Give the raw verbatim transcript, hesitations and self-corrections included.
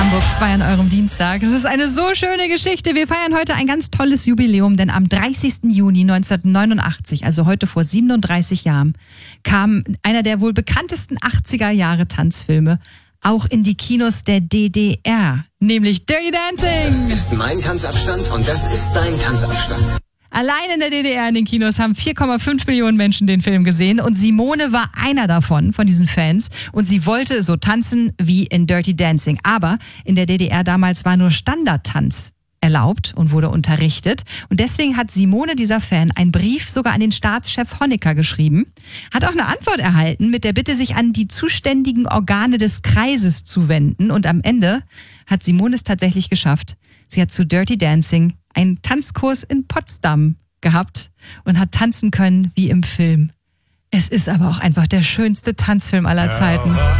Hamburg, zwei an eurem Dienstag. Das ist eine so schöne Geschichte. Wir feiern heute ein ganz tolles Jubiläum, denn am dreißigsten Juni neunzehnhundertneunundachtzig, also heute vor siebenunddreißig Jahren, kam einer der wohl bekanntesten achtziger Jahre Tanzfilme auch in die Kinos der D D R, nämlich Dirty Dancing. Das ist mein Tanzabstand und das ist dein Tanzabstand. Allein in der D D R in den Kinos haben vier Komma fünf Millionen Menschen den Film gesehen und Simone war einer davon, von diesen Fans, und sie wollte so tanzen wie in Dirty Dancing. Aber in der D D R damals war nur Standardtanz erlaubt und wurde unterrichtet. Und deswegen hat Simone, dieser Fan, einen Brief sogar an den Staatschef Honecker geschrieben, hat auch eine Antwort erhalten mit der Bitte, sich an die zuständigen Organe des Kreises zu wenden. Und am Ende hat Simone es tatsächlich geschafft. Sie hat zu Dirty Dancing einen Tanzkurs in Potsdam gehabt und hat tanzen können wie im Film. Es ist aber auch einfach der schönste Tanzfilm aller Zeiten.